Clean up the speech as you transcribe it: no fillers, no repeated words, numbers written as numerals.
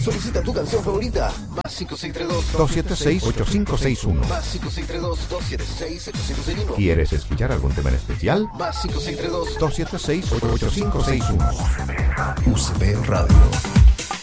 Solicita tu canción favorita. Más 562-276-8561. Más 562-276-8561. ¿Quieres escuchar algún tema en especial? Más 562-276-8561. 276-8561. UCB Radio.